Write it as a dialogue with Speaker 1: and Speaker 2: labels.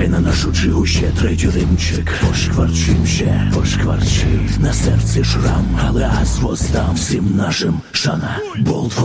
Speaker 1: Чекай на нашу чигу ще третій римчик. Пошкварчимся, пошкварчи. На серці шрам, але ас воздам всім нашим шана. Болт